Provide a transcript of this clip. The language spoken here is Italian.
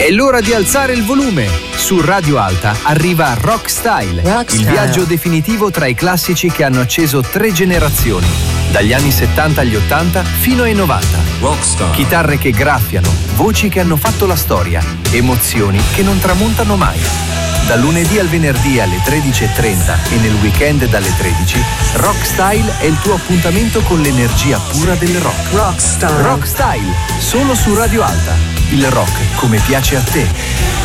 È l'ora di alzare il volume. Su Radio Alta arriva Rock Style, il viaggio definitivo tra i classici che hanno acceso 3 generazioni, dagli anni 70 agli 80 fino ai 90. Rockstar. Chitarre che graffiano, voci che hanno fatto la storia, emozioni che non tramontano mai. Dal lunedì al venerdì alle 13:30 e nel weekend dalle 13, Rock Style è il tuo appuntamento con l'energia pura del rock. Rock Style, solo su Radio Alta. Il rock come piace a te.